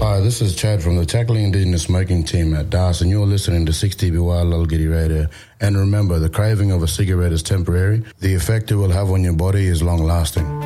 Hi, this is Chad from the Tackling Indigenous Smoking team at DAS, and you're listening to 6TBY Lulgiddy Radio. And remember, the craving of a cigarette is temporary. The effect it will have on your body is long-lasting.